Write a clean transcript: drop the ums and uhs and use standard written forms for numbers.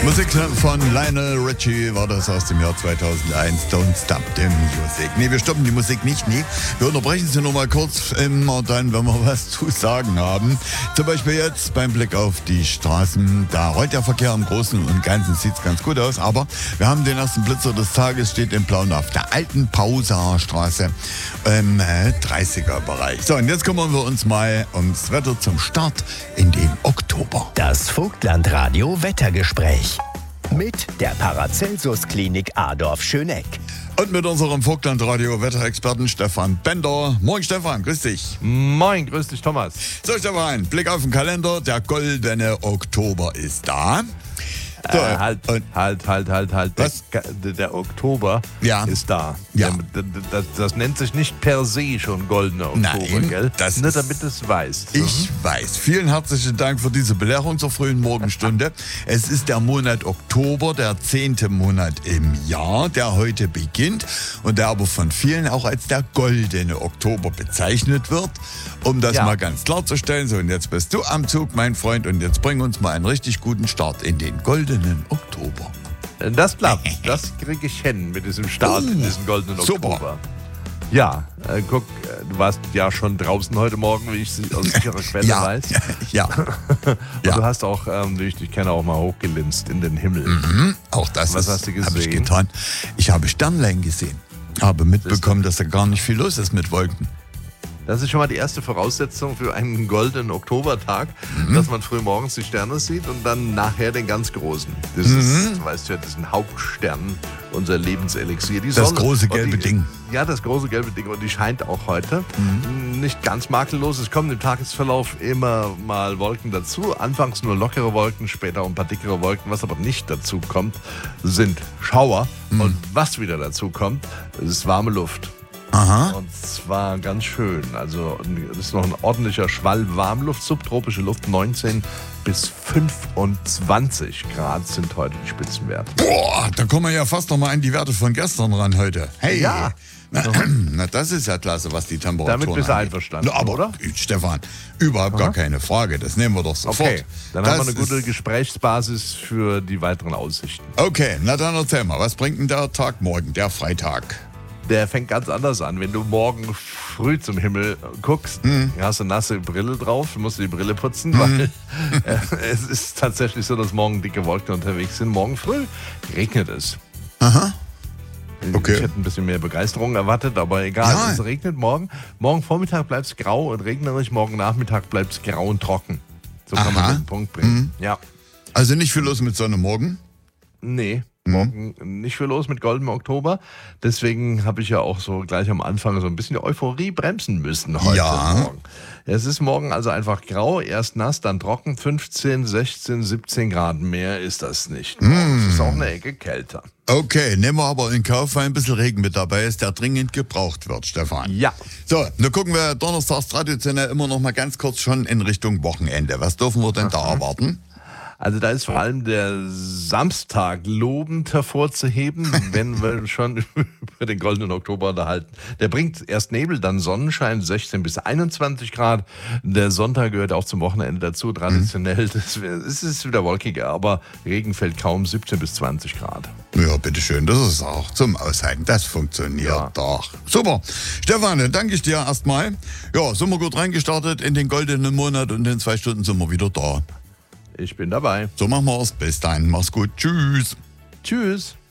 Musik von Lionel Richie war das aus dem Jahr 2001. Don't Stop the Music. Nee, wir stoppen die Musik nicht. Nee, wir unterbrechen sie nur mal kurz, immer dann, wenn wir was zu sagen haben. Zum Beispiel jetzt beim Blick auf die Straßen. Da rollt der Verkehr im Großen und Ganzen, sieht's ganz gut aus. Aber wir haben den ersten Blitzer des Tages, steht in Plauen auf der alten Pausaer Straße im 30er-Bereich. So, und jetzt kümmern wir uns mal ums Wetter zum Start in den Oktober. Das Vogtlandradio Wettergespräch mit der Paracelsus-Klinik Adorf Schöneck. Und mit unserem Vogtlandradio-Wetterexperten Stefan Bender. Moin Stefan, grüß dich. Moin, grüß dich Thomas. So Stefan, Blick auf den Kalender, der goldene Oktober ist da. So, halt. Was? Der Oktober ist da. Ja. Das nennt sich nicht per se schon goldener Oktober, Nein, gell? das Nur ist- damit du es weißt. Ich weiß. Vielen herzlichen Dank für diese Belehrung zur frühen Morgenstunde. Es ist der Monat Oktober, der 10. Monat im Jahr, der heute beginnt und der aber von vielen auch als der goldene Oktober bezeichnet wird. Um das Ja. mal ganz klarzustellen, so und jetzt bist du am Zug, mein Freund, und jetzt bring uns mal einen richtig guten Start in den goldenen Oktober. Das klappt. Das kriege ich hin mit diesem Start in diesen goldenen super. Oktober. Ja, guck, du warst ja schon draußen heute Morgen, wie ich aus sicherer Quelle Ja, weiß. ja. Und Ja. du hast auch, wie ich dich kenne, auch mal hochgelinst in den Himmel. Auch das Was hast du habe ich gesehen? getan. Ich habe Sternlein gesehen. Habe mitbekommen, dass da gar nicht viel los ist mit Wolken. Das ist schon mal die erste Voraussetzung für einen goldenen Oktobertag, dass man früh morgens die Sterne sieht und dann nachher den ganz großen. Das ist, du weißt ja, das ist ein Hauptstern, unser Lebenselixier. Die Das Sonne. große Und gelbe Ding. Ja, das große gelbe Ding. Und die scheint auch heute. Nicht ganz makellos. Es kommen im Tagesverlauf immer mal Wolken dazu. Anfangs nur lockere Wolken, später auch ein paar dickere Wolken. Was aber nicht dazu kommt, sind Schauer. Und was wieder dazu kommt, ist warme Luft. Aha. Und zwar ganz schön. Also das ist noch ein ordentlicher Schwall Warmluft, subtropische Luft, 19 bis 25 Grad sind heute die Spitzenwerte. Boah, da kommen wir ja fast noch mal an die Werte von gestern ran heute. Hey. Ja. Na, das ist ja klasse, was die Temperaturen Damit bist du angeht. einverstanden, Na, aber, oder? Stefan, überhaupt gar keine Frage. Das nehmen wir doch sofort. Okay, dann das haben wir eine gute ist- Gesprächsbasis für die weiteren Aussichten. Okay, na dann erzähl mal, was bringt denn der Tag morgen, der Freitag? Der fängt ganz anders an. Wenn du morgen früh zum Himmel guckst, hast du nasse Brille drauf, du musst die Brille putzen, weil es ist tatsächlich so, dass morgen dicke Wolken unterwegs sind. Morgen früh regnet es. Aha. Okay. Ich hätte ein bisschen mehr Begeisterung erwartet, aber egal, Ja. es regnet morgen. Morgen Vormittag bleibt es grau und regnerisch, morgen Nachmittag bleibt es grau und trocken. So kann Aha. man den Punkt bringen. Ja, Also nicht viel los mit Sonne morgen? nee. Morgen nicht viel los mit goldenem Oktober. Deswegen habe ich ja auch so gleich am Anfang so ein bisschen die Euphorie bremsen müssen heute Ja. Morgen. Es ist morgen also einfach grau, erst nass, dann trocken, 15, 16, 17 Grad. Mehr ist das nicht. Es ist auch eine Ecke kälter. Okay, nehmen wir aber in Kauf, weil ein bisschen Regen mit dabei ist, der dringend gebraucht wird, Stefan. Ja. So, nun gucken wir donnerstags traditionell immer noch mal ganz kurz schon in Richtung Wochenende. Was dürfen wir denn da erwarten? Also da ist vor allem der Samstag lobend hervorzuheben, wenn wir schon über den goldenen Oktober unterhalten. Der bringt erst Nebel, dann Sonnenschein, 16 bis 21 Grad. Der Sonntag gehört auch zum Wochenende dazu, traditionell. Es ist wieder wolkiger, aber Regen fällt kaum, 17 bis 20 Grad. Ja, bitteschön, das ist auch zum Aushalten. Das funktioniert Ja. doch. Super. Stefan, dann danke ich dir erstmal. Ja, sind wir gut reingestartet in den goldenen Monat und in 2 Stunden sind wir wieder da. Ich bin dabei. So machen wir es. Bis dahin. Mach's gut. Tschüss. Tschüss.